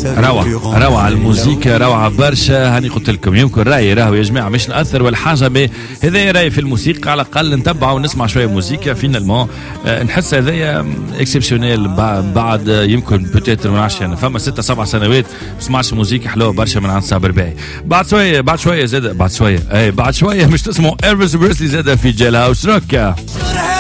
روعة الموسيقى روعة برشا. هاني قلت لكم يمكن رأيي راهو يا جماعة مش نأثر ولا حاجة، هذا رأيي في الموسيقى على الأقل نتبع ونسمع شوية موسيقى فينالمون نحس هذايا اكسبسيونيل. بعد يمكن بوتيتر ما نعرفش انا فما 6-7 سنوات سمعش موسيقى حلوة برشا من عند صابر باهي. بعد شوية مش تسمعوا إلفيس بريسلي زاد في جيل هاوس روك.